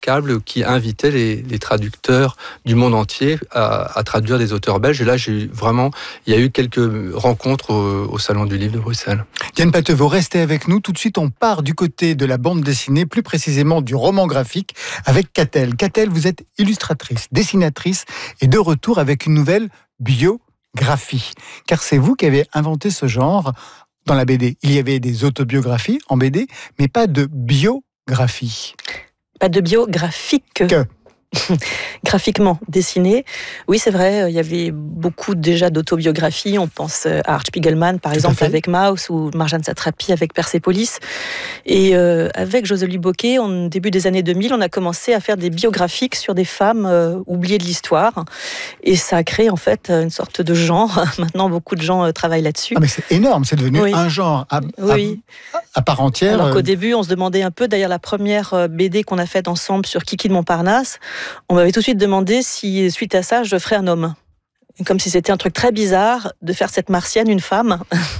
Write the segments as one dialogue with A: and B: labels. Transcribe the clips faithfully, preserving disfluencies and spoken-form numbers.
A: remarquable qui invitait les, les traducteurs du monde entier à, à traduire des auteurs belges. Et là, j'ai vraiment, il y a eu quelques rencontres au, au Salon du Livre de Bruxelles.
B: Diane Patevaux, restez avec nous. Tout de suite, on part du côté de la bande dessinée, plus précisément du roman graphique, avec Catel. Catel, vous êtes illustratrice, dessinatrice, et de retour avec une nouvelle biographie. Car c'est vous qui avez inventé ce genre dans la B D. Il y avait des autobiographies en B D, mais pas de biographie.
C: Pas de biographique.
B: Que
C: Graphiquement dessiné. Oui, c'est vrai, il y avait beaucoup déjà d'autobiographies. On pense à Art Spiegelman, par
B: Tout
C: exemple, avec Maus, ou Marjane Satrapi avec Persépolis. Et euh, avec Josely Bocquet, au début des années deux mille, on a commencé à faire des biographiques sur des femmes euh, oubliées de l'histoire. Et ça a créé en fait une sorte de genre. Maintenant, beaucoup de gens euh, travaillent là-dessus.
B: Ah mais c'est énorme, c'est devenu oui. un genre à,
C: oui.
B: à, à part entière.
C: Alors qu'au début, on se demandait un peu, d'ailleurs la première B D qu'on a faite ensemble sur Kiki de Montparnasse, on m'avait tout de suite demandé si, suite à ça, je ferais un homme. Comme si c'était un truc très bizarre de faire cette martienne une femme.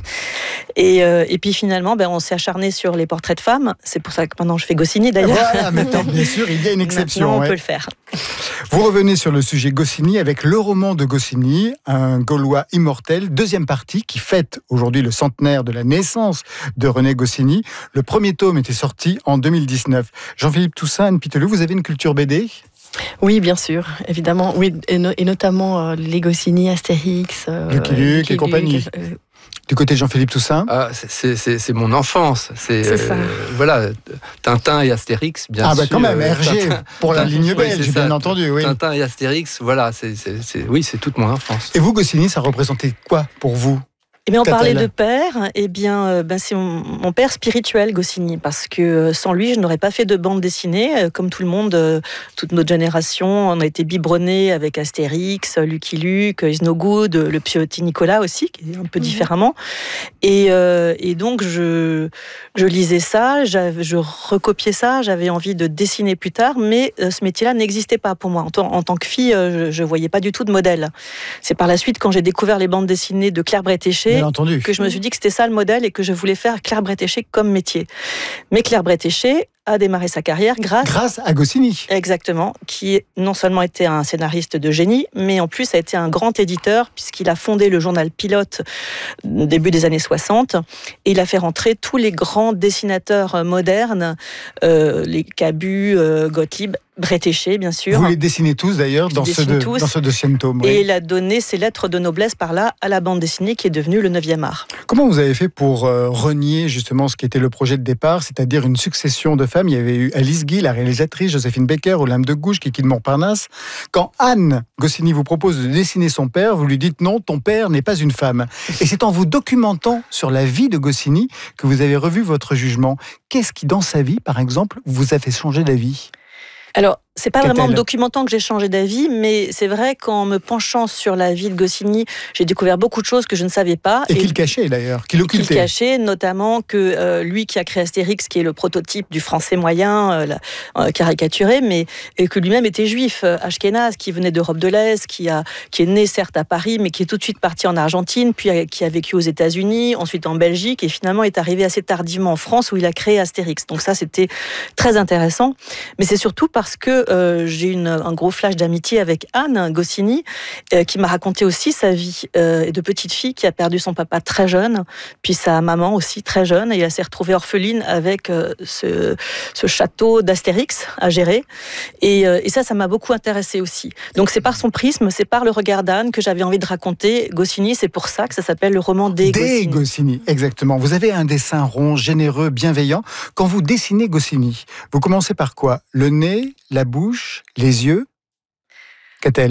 C: Et, euh, et puis finalement, ben, on s'est acharné sur les portraits de femmes. C'est pour ça que maintenant je fais Goscinny d'ailleurs.
B: Voilà, maintenant, bien sûr, il y a une exception.
C: Maintenant, on
B: ouais.
C: peut le faire.
B: Vous revenez sur le sujet Goscinny avec le roman de Goscinny, un Gaulois immortel, deuxième partie qui fête aujourd'hui le centenaire de la naissance de René Goscinny. Le premier tome était sorti en deux mille dix-neuf. Jean-Philippe Toussaint, Anne Pitelou, vous avez une culture B D ?
D: Oui, bien sûr, évidemment. Oui, et, no, et notamment euh, les Goscinny, Astérix, euh,
B: Lucky Luke et compagnie. Euh, Du côté de Jean-Philippe Toussaint,
A: ah, c'est, c'est, c'est mon enfance. C'est, c'est ça. Euh, voilà, Tintin et Astérix, bien
B: ah, bah,
A: sûr.
B: quand même, R G
A: Tintin,
B: pour la ligne belge, oui, bien
A: ça.
B: entendu. Oui.
A: Tintin et Astérix, voilà, c'est, c'est, c'est, oui, c'est toute mon enfance.
B: Et vous, Goscinny, ça représentait quoi pour vous ?
C: Eh bien, on parlait de père. Eh bien, ben, c'est mon, mon père spirituel, Goscinny, parce que sans lui, je n'aurais pas fait de bande dessinée. Comme tout le monde, toute notre génération, on a été biberonnés avec Astérix, Lucky Luke, Is No Good, le petit Nicolas aussi, qui est un peu mmh. différemment. Et, euh, et donc, je, je lisais ça, je recopiais ça, j'avais envie de dessiner plus tard, mais ce métier-là n'existait pas pour moi. En, tant, en tant que fille, je ne voyais pas du tout de modèle. C'est par la suite, quand j'ai découvert les bandes dessinées de Claire Bretéché, que je me suis dit que c'était ça le modèle et que je voulais faire Claire Bretéché comme métier. Mais Claire Bretéché a démarré sa carrière grâce...
B: Grâce à Goscinny.
C: Exactement, qui non seulement était un scénariste de génie, mais en plus a été un grand éditeur, puisqu'il a fondé le journal Pilote au début des années soixante, et il a fait rentrer tous les grands dessinateurs modernes, euh, les Cabu, euh, Gottlieb, Bretéché, bien sûr.
B: Vous les dessinez tous, d'ailleurs, dans ce, de, tous, dans ce deuxième tome. Oui.
C: Et il a donné ses lettres de noblesse par là à la bande dessinée, qui est devenue le neuvième art.
B: Comment vous avez fait pour euh, renier, justement, ce qui était le projet de départ, c'est-à-dire une succession de femmes ? Il y avait eu Alice Guy, la réalisatrice, Joséphine Baker, Olympe de Gouges, Kiki de Montparnasse. Quand Anne Goscinny vous propose de dessiner son père, vous lui dites non, ton père n'est pas une femme. Et c'est en vous documentant sur la vie de Goscinny que vous avez revu votre jugement. Qu'est-ce qui, dans sa vie, par exemple, vous a fait changer d'avis ?
C: Alors, c'est pas
B: Qu'a-t-elle
C: vraiment en me documentant que j'ai changé d'avis, mais c'est vrai qu'en me penchant sur la vie de Goscinny, j'ai découvert beaucoup de choses que je ne savais pas.
B: Et, et qu'il cachait d'ailleurs, qu'il occultait.
C: Qu'il cachait, notamment que euh, lui qui a créé Astérix, qui est le prototype du français moyen, euh, euh, caricaturé, mais et que lui-même était juif, euh, ashkénaze, qui venait d'Europe de l'Est, qui, a, qui est né certes à Paris, mais qui est tout de suite parti en Argentine, puis a, qui a vécu aux États-Unis, ensuite en Belgique, et finalement est arrivé assez tardivement en France où il a créé Astérix. Donc ça, c'était très intéressant. Mais c'est surtout parce que Euh, j'ai une, un gros flash d'amitié avec Anne Goscinny, euh, qui m'a raconté aussi sa vie euh, de petite fille qui a perdu son papa très jeune, puis sa maman aussi très jeune, et elle s'est retrouvée orpheline avec euh, ce, ce château d'Astérix à gérer. Et, euh, et ça, ça m'a beaucoup intéressée aussi. Donc c'est par son prisme, c'est par le regard d'Anne que j'avais envie de raconter Goscinny. C'est pour ça que ça s'appelle le roman des Goscinny.
B: Des Goscinny, exactement. Vous avez un dessin rond, généreux, bienveillant. Quand vous dessinez Goscinny, vous commencez par quoi ? Le nez, la bouche, les yeux ? Qu'a-t-elle ?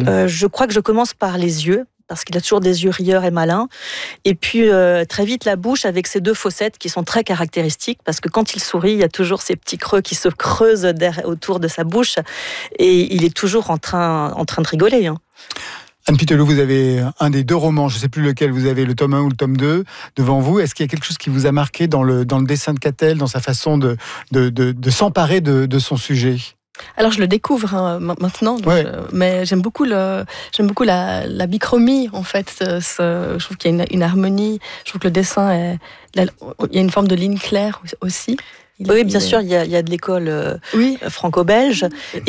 C: euh, Je crois que je commence par les yeux, parce qu'il a toujours des yeux rieurs et malins. Et puis, euh, très vite, la bouche avec ses deux fossettes qui sont très caractéristiques, parce que quand il sourit, il y a toujours ces petits creux qui se creusent derrière, autour de sa bouche, et il est toujours en train, en train de rigoler. Hein.
B: Anne Pitelou, vous avez un des deux romans, je ne sais plus lequel, vous avez le tome un ou le tome deux devant vous. Est-ce qu'il y a quelque chose qui vous a marqué dans le, dans le dessin de Catel, dans sa façon de, de, de, de s'emparer de, de son sujet ?
D: Alors je le découvre hein, maintenant, donc,
B: ouais.
D: euh, mais j'aime beaucoup le, j'aime beaucoup la, la bichromie en fait. Ce, ce, je trouve qu'il y a une, une harmonie. Je trouve que le dessin est, la, il y a une forme de ligne claire aussi.
C: Oui, bien sûr, il y a, il y a de l'école euh,
D: oui.
C: franco-belge.